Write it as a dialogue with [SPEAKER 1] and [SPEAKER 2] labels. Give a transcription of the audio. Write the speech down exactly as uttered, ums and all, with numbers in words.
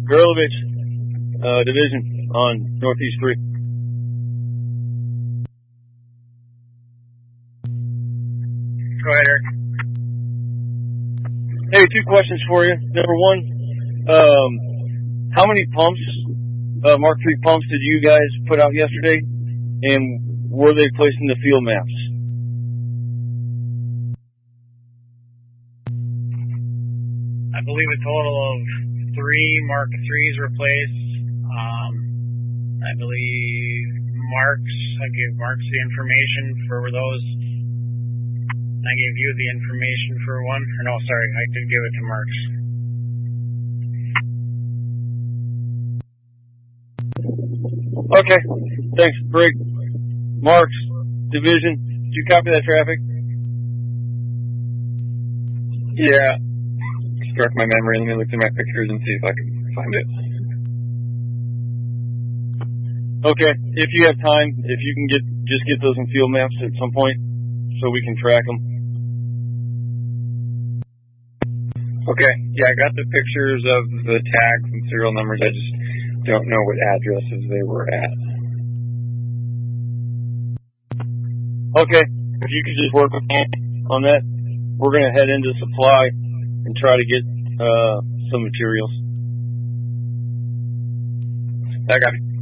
[SPEAKER 1] Gurlovich, uh, Division on Northeast three.
[SPEAKER 2] Go ahead, Eric.
[SPEAKER 1] Hey, two questions for you. Number one, um, how many pumps, uh, Mark three pumps did you guys put out yesterday? And were they placed in the field maps?
[SPEAKER 2] I believe a total of three Mark threes were placed. Um, I believe Mark's, I gave Mark's the information for those. I gave you the information for one. Or no, sorry, I did give it to Mark's.
[SPEAKER 1] Okay, thanks, Brig. Mark's Division, did you copy that traffic?
[SPEAKER 3] Yeah. Struck my memory. Let me look through my pictures and see if I can find it.
[SPEAKER 1] Okay, if you have time, if you can get just get those in field maps at some point so we can track them.
[SPEAKER 3] Okay, yeah, I got the pictures of the tags and serial numbers. I just don't know what addresses they were at.
[SPEAKER 1] Okay, if you could just work with me on that, we're going to head into supply and try to get uh, some materials.
[SPEAKER 3] I got it.